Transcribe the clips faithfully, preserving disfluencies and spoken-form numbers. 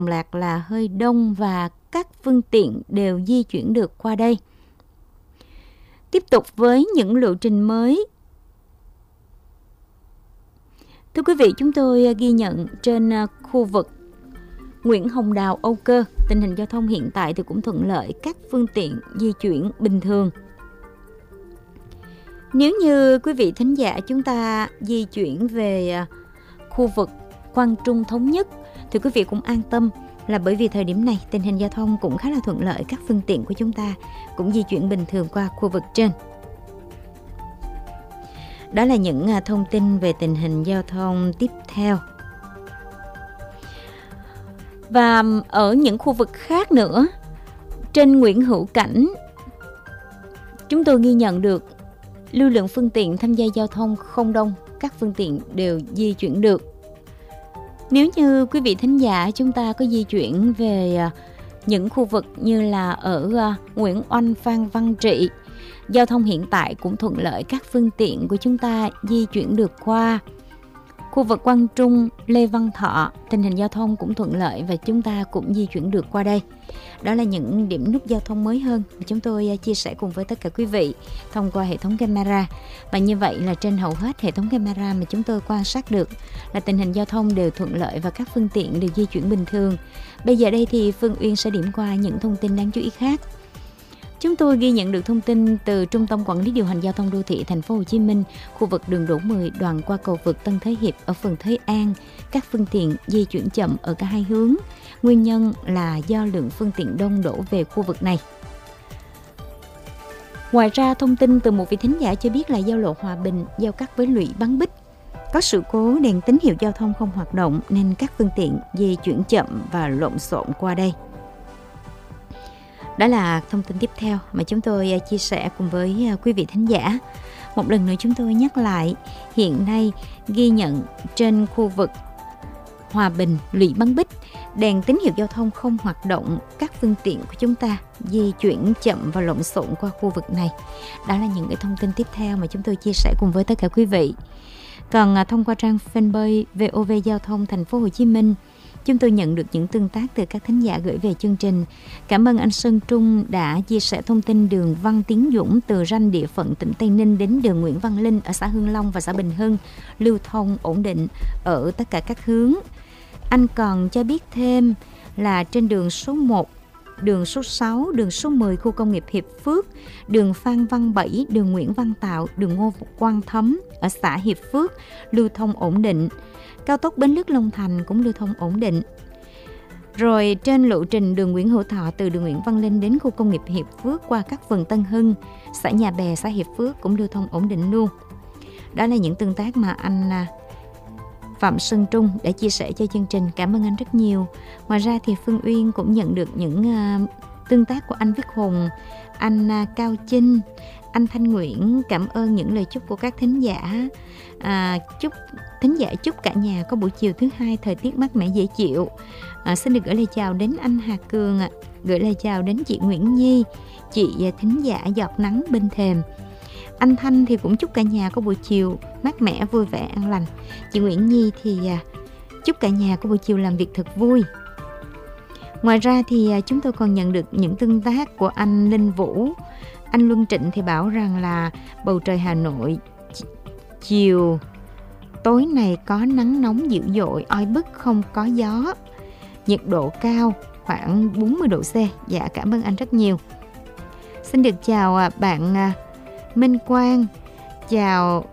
Lạc là hơi đông và các phương tiện đều di chuyển được qua đây. Tiếp tục với những lộ trình mới. Thưa quý vị, chúng tôi ghi nhận trên khu vực Nguyễn Hồng Đào, Âu Cơ, tình hình giao thông hiện tại thì cũng thuận lợi, các phương tiện di chuyển bình thường. Nếu như quý vị thính giả chúng ta di chuyển về khu vực Quang Trung Thống Nhất thì quý vị cũng an tâm, là bởi vì thời điểm này tình hình giao thông cũng khá là thuận lợi, các phương tiện của chúng ta cũng di chuyển bình thường qua khu vực trên. Đó là những thông tin về tình hình giao thông tiếp theo. Và ở những khu vực khác nữa, trên Nguyễn Hữu Cảnh, chúng tôi ghi nhận được lưu lượng phương tiện tham gia giao thông không đông, các phương tiện đều di chuyển được. Nếu như quý vị thính giả chúng ta có di chuyển về những khu vực như là ở Nguyễn Oanh, Phan Văn Trị, giao thông hiện tại cũng thuận lợi, các phương tiện của chúng ta di chuyển được qua. Khu vực Quang Trung, Lê Văn Thọ, tình hình giao thông cũng thuận lợi và chúng ta cũng di chuyển được qua đây. Đó là những điểm nút giao thông mới hơn mà chúng tôi chia sẻ cùng với tất cả quý vị thông qua hệ thống camera. Và như vậy là trên hầu hết hệ thống camera mà chúng tôi quan sát được là tình hình giao thông đều thuận lợi và các phương tiện đều di chuyển bình thường. Bây giờ đây thì Phương Uyên sẽ điểm qua những thông tin đáng chú ý khác. Chúng tôi ghi nhận được thông tin từ Trung tâm Quản lý điều hành giao thông đô thị Thành phố Hồ Chí Minh, khu vực đường Đỗ mười đoạn qua cầu vượt Tân Thới Hiệp ở phường Thới An, các phương tiện di chuyển chậm ở cả hai hướng. Nguyên nhân là do lượng phương tiện đông đổ về khu vực này. Ngoài ra, thông tin từ một vị thính giả cho biết là giao lộ Hòa Bình giao cắt với Lũy Bắn Bích có sự cố đèn tín hiệu giao thông không hoạt động nên các phương tiện di chuyển chậm và lộn xộn qua đây. Đó là thông tin tiếp theo mà chúng tôi chia sẻ cùng với quý vị thính giả. Một lần nữa chúng tôi nhắc lại, hiện nay ghi nhận trên khu vực Hòa Bình, Lũy Bắn Bích, đèn tín hiệu giao thông không hoạt động, các phương tiện của chúng ta di chuyển chậm và lộn xộn qua khu vực này. Đó là những cái thông tin tiếp theo mà chúng tôi chia sẻ cùng với tất cả quý vị. Còn thông qua trang fanpage vê o vê Giao thông Thành phố Hồ Chí Minh, chúng tôi nhận được những tương tác từ các thính giả gửi về chương trình. Cảm ơn anh Sơn Trung đã chia sẻ thông tin đường Văn Tiến Dũng từ ranh địa phận tỉnh Tây Ninh đến đường Nguyễn Văn Linh ở xã Hưng Long và xã Bình Hưng, lưu thông ổn định ở tất cả các hướng. Anh còn cho biết thêm là trên đường số một, đường số sáu, đường số mười khu công nghiệp Hiệp Phước, đường Phan Văn Bảy, đường Nguyễn Văn Tạo, đường Ngô Quang Thấm ở xã Hiệp Phước lưu thông ổn định. Cao tốc Bến Lức Long Thành cũng lưu thông ổn định. Rồi trên lộ trình đường Nguyễn Hữu Thọ từ đường Nguyễn Văn Linh đến khu công nghiệp Hiệp Phước qua các phường Tân Hưng, xã Nhà Bè, xã Hiệp Phước cũng lưu thông ổn định luôn. Đó là những tương tác mà anh Phạm Sơn Trung đã chia sẻ cho chương trình. Cảm ơn anh rất nhiều. Ngoài ra thì Phương Uyên cũng nhận được những uh, tương tác của anh Viết Hùng, anh uh, Cao Chinh, anh Thanh Nguyễn. Cảm ơn những lời chúc của các thính giả. À, chúc thính giả chúc cả nhà có buổi chiều thứ hai thời tiết mát mẻ dễ chịu. À, xin được gửi lời chào đến anh Hà Cường, à. gửi lời chào đến chị Nguyễn Nhi, chị thính giả Giọt Nắng Bên Thềm. Anh Thanh thì cũng chúc cả nhà có buổi chiều mát mẻ, vui vẻ, an lành. Chị Nguyễn Nhi thì à, chúc cả nhà có buổi chiều làm việc thật vui. Ngoài ra thì à, chúng tôi còn nhận được những tương tác của anh Linh Vũ. Anh Luân Trịnh thì bảo rằng là bầu trời Hà Nội chiều tối này có nắng nóng dữ dội, oi bức, không có gió, nhiệt độ cao khoảng bốn mươi độ C. Dạ, cảm ơn anh rất nhiều. Xin được chào bạn Minh Quang, chào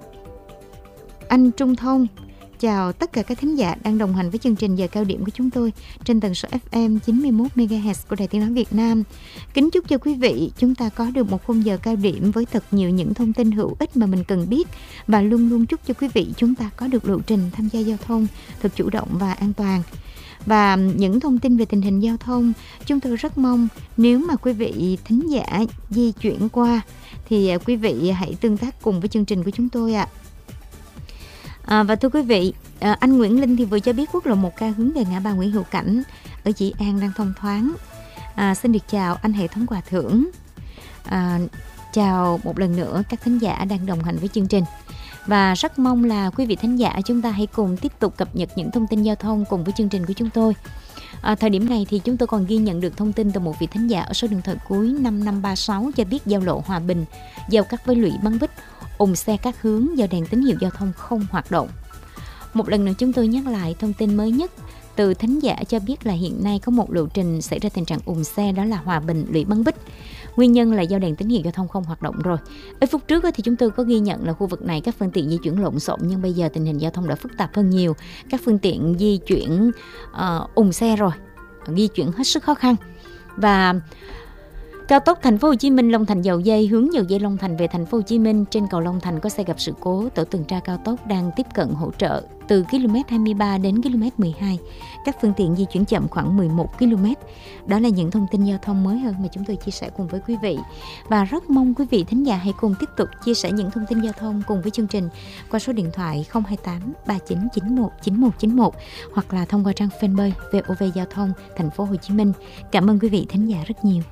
anh Trung Thông, chào tất cả các thính giả đang đồng hành với chương trình giờ cao điểm của chúng tôi trên tần số ép em chín mươi mốt mê ga héc của Đài Tiếng nói Việt Nam. Kính chúc cho quý vị chúng ta có được một khung giờ cao điểm với thật nhiều những thông tin hữu ích mà mình cần biết, và luôn luôn chúc cho quý vị chúng ta có được lộ trình tham gia giao thông thật chủ động và an toàn. Và những thông tin về tình hình giao thông, chúng tôi rất mong nếu mà quý vị thính giả di chuyển qua thì quý vị hãy tương tác cùng với chương trình của chúng tôi ạ. À, và thưa quý vị, à, anh Nguyễn Linh thì vừa cho biết quốc lộ một K hướng về ngã ba Nguyễn Hữu Cảnh ở Dĩ An đang thông thoáng. À, xin được chào anh hệ thống quà thưởng. À, chào một lần nữa các thính giả đang đồng hành với chương trình. Và rất mong là quý vị thính giả chúng ta hãy cùng tiếp tục cập nhật những thông tin giao thông cùng với chương trình của chúng tôi. À, thời điểm này thì chúng tôi còn ghi nhận được thông tin từ một vị thính giả ở số điện thoại cuối năm năm ba sáu cho biết giao lộ Hòa Bình giao cắt với Lũy Băng Bích ùn xe các hướng do đèn tín hiệu giao thông không hoạt động. Một lần nữa chúng tôi nhắc lại thông tin mới nhất từ thính giả cho biết là hiện nay có một lộ trình xảy ra tình trạng ùn xe, đó là Hòa Bình Lũy Băng Bích. Nguyên nhân là do đèn tín hiệu giao thông không hoạt động rồi. Ít phút trước thì chúng tôi có ghi nhận là khu vực này các phương tiện di chuyển lộn xộn, nhưng bây giờ tình hình giao thông đã phức tạp hơn nhiều. Các phương tiện di chuyển uh, ùn xe rồi, di chuyển hết sức khó khăn. Và cao tốc Thành phố Hồ Chí Minh Long Thành Dầu Dây hướng Dầu Dây Long Thành về Thành phố Hồ Chí Minh trên cầu Long Thành có xe gặp sự cố, tổ tuần tra cao tốc đang tiếp cận hỗ trợ từ ki lô mét hai mươi ba đến ki lô mét mười hai. Các phương tiện di chuyển chậm khoảng mười một ki lô mét. Đó là những thông tin giao thông mới hơn mà chúng tôi chia sẻ cùng với quý vị. Và rất mong quý vị thính giả hãy cùng tiếp tục chia sẻ những thông tin giao thông cùng với chương trình qua số điện thoại không hai tám ba chín chín một chín một chín một hoặc là thông qua trang fanpage vê o vê Giao thông Thành phố Hồ Chí Minh. Cảm ơn quý vị thính giả rất nhiều.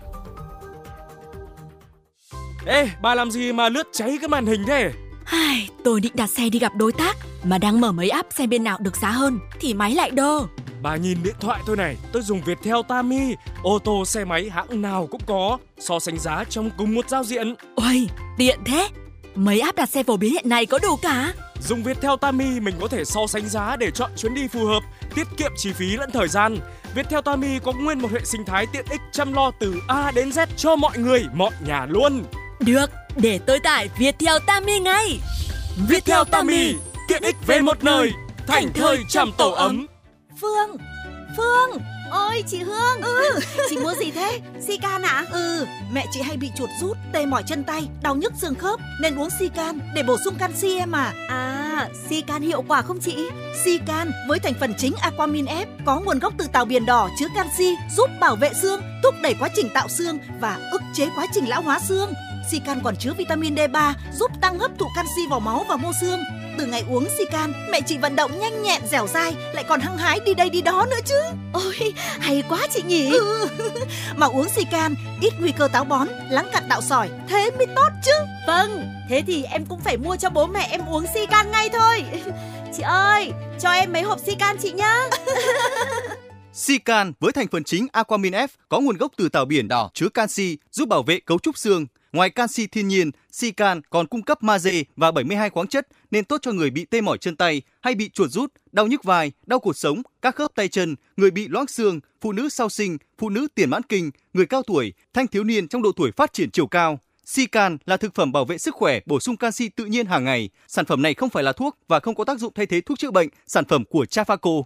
Ê, bà làm gì mà lướt cháy cái màn hình thế? Ai, tôi định đặt xe đi gặp đối tác mà đang mở mấy app xem bên nào được giá hơn thì máy lại đơ. Bà nhìn điện thoại tôi này, tôi dùng Viettel Tami, ô tô xe máy hãng nào cũng có, so sánh giá trong cùng một giao diện. Ôi, tiện thế. Mấy app đặt xe phổ biến hiện nay có đủ cả. Dùng Viettel Tami mình có thể so sánh giá để chọn chuyến đi phù hợp, tiết kiệm chi phí lẫn thời gian. Viettel Tami có nguyên một hệ sinh thái tiện ích chăm lo từ A đến Z cho mọi người, mọi nhà luôn. Được, để tôi tải Viettel Tami ngay. Viettel Tami, tiện ích về một nơi, thành thơi chăm tổ ấm. Phương, Phương, ôi chị Hương. Ừ, chị mua gì thế? Sican ạ? À? Ừ, mẹ chị hay bị chuột rút, tê mỏi chân tay, đau nhức xương khớp nên uống Sican để bổ sung canxi em à. À, Sican hiệu quả không chị? Sican với thành phần chính Aquamin F có nguồn gốc từ tàu biển đỏ chứa canxi, giúp bảo vệ xương, thúc đẩy quá trình tạo xương và ức chế quá trình lão hóa xương. Sican còn chứa vitamin D ba giúp tăng hấp thụ canxi vào máu và mô xương. Từ ngày uống Sican, mẹ chị vận động nhanh nhẹn, dẻo dai, lại còn hăng hái đi đây đi đó nữa chứ. Ôi, hay quá chị nhỉ. Ừ. Mà uống Sican ít nguy cơ táo bón, lắng cặn đạo sỏi, thế mới tốt chứ. Vâng, thế thì em cũng phải mua cho bố mẹ em uống Sican ngay thôi. Chị ơi, cho em mấy hộp Sican chị nhá. Sican với thành phần chính Aquamin F có nguồn gốc từ tàu biển đỏ chứa canxi, giúp bảo vệ cấu trúc xương. Ngoài canxi thiên nhiên, Sican còn cung cấp magie và bảy mươi hai khoáng chất nên tốt cho người bị tê mỏi chân tay hay bị chuột rút, đau nhức vai, đau cột sống, các khớp tay chân, người bị loãng xương, phụ nữ sau sinh, phụ nữ tiền mãn kinh, người cao tuổi, thanh thiếu niên trong độ tuổi phát triển chiều cao. Sican là thực phẩm bảo vệ sức khỏe, bổ sung canxi tự nhiên hàng ngày. Sản phẩm này không phải là thuốc và không có tác dụng thay thế thuốc chữa bệnh. Sản phẩm của Trafaco.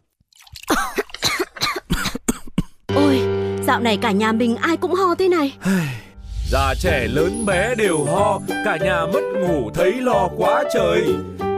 Ôi, dạo này cả nhà mình ai cũng ho thế này. Già trẻ lớn bé đều ho, cả nhà mất ngủ thấy lo quá trời.